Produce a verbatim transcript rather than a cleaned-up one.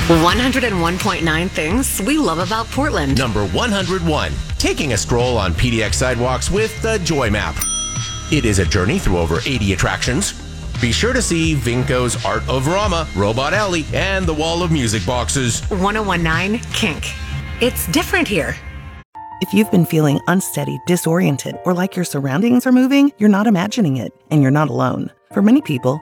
one oh one point nine things we love about Portland. Number one hundred one, taking a stroll on P D X sidewalks with the Joy Map. It is a journey through over eighty attractions. Be sure to see Vinco's Art of Rama, Robot Alley, and the Wall of Music boxes. ten nineteen Kink. It's different here. If you've been feeling unsteady, disoriented, or like your surroundings are moving, you're not imagining it, and you're not alone. For many people,